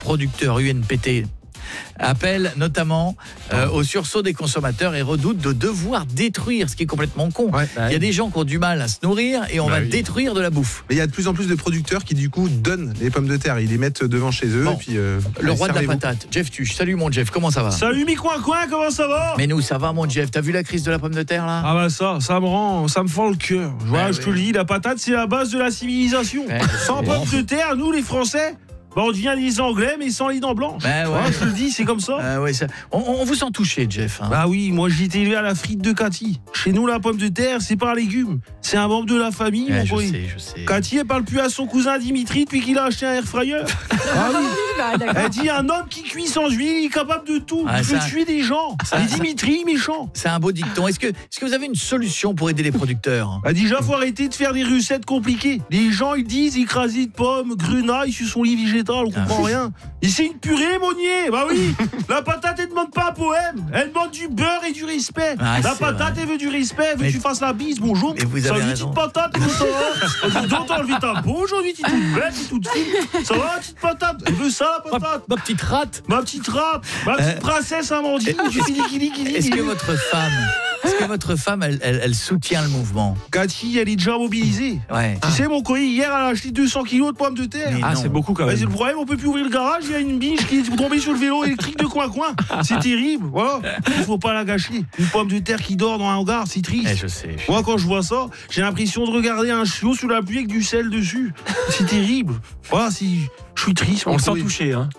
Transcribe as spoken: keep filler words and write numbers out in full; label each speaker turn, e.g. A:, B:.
A: producteurs U N P T appelle notamment euh, au sursaut des consommateurs et redoute de devoir détruire, ce qui est complètement con.
B: Ouais,
A: bah il y a des gens qui ont du mal à se nourrir et on bah va oui. détruire de la bouffe.
B: Mais il y a de plus en plus de producteurs qui du coup donnent les pommes de terre, ils les mettent devant chez eux.
A: Bon,
B: et puis, euh,
A: le roi de la
B: servez-vous.
A: patate, Jeff Tuch. Salut mon Jeff, comment ça va?
C: Salut mi coin coin, comment ça va?
A: Mais nous ça va mon Jeff, t'as vu la crise de la pomme de terre là?
C: Ah bah ça, ça me rend, ça me fend le cœur. Voilà,
A: bah
C: je
A: oui.
C: te le dis, la patate c'est la base de la civilisation.
A: Ouais,
C: sans pommes de terre, nous les Français, bah on devient les Anglais mais sans les dents blanches.
A: Bah ouais.
C: Voilà, je te le dis, c'est comme ça.
A: Euh, ouais, ça on, on vous sent touché Jeff. Hein.
C: Bah oui, moi j'ai été élevé à la frite de Cathy. Chez nous la pomme de terre c'est pas un légume, c'est un membre de la famille.
A: Ouais,
C: mon
A: je
C: coin.
A: sais, je sais.
C: Cathy elle parle plus à son cousin Dimitri depuis qu'il a acheté un air fryer. Ah oui. Elle dit un homme qui cuit sans huile, il est capable de tout.
A: Ah,
C: il peut
A: ça-
C: tuer des gens.
A: ça-
C: Et Dimitri, méchant.
A: C'est un beau dicton. Est-ce que, est-ce que vous avez une solution pour aider les producteurs?
C: Bah déjà, faut arrêter de faire des recettes compliquées. Les gens, ils disent écrasé de pommes, grenaille sur son lit végétal, on comprend
A: Ah.
C: rien. Et c'est une purée, Monnier. Bah oui, la patate, elle demande pas un poème. Elle demande du beurre et du respect.
A: Ah,
C: la
A: c'est
C: patate,
A: vrai.
C: elle veut du respect. Elle veut
A: Mais-
C: que tu fasses la bise, bonjour.
A: Mais vous avez
C: Salut,
A: raison.
C: petite patate, comment ça va? Donc, t'as enlevé ta peau aujourd'hui, t'es toute belle, t'es toute fine. Ça va, petite patate? Elle veut ça, la patate?
A: Ma petite rate.
C: Ma petite rate, ma petite
A: Euh,
C: princesse Amandine, tu fais des kili kili.
A: Est-ce que votre femme, est-ce que votre femme, elle, elle, elle soutient le mouvement?
C: Cathy, elle est déjà mobilisée.
A: Ouais.
C: Tu sais, mon courrier, hier, elle a acheté deux cents kilos de pommes de terre.
A: Mais
C: Ah,
A: non.
C: c'est beaucoup quand même. C'est le problème, on peut plus ouvrir le garage, il y a une biche qui est tombée sur le vélo électrique de coin-coin. C'est terrible, voilà. Il faut pas la gâcher. Une pomme de terre qui dort dans un hangar, c'est triste.
A: Eh, je sais. je-
C: Moi, quand je vois ça, j'ai l'impression de regarder un chiot sous la pluie avec du sel dessus. C'est terrible. Voilà, si je suis triste.
D: On
C: mon
D: le sent
C: courrier.
D: touché, hein.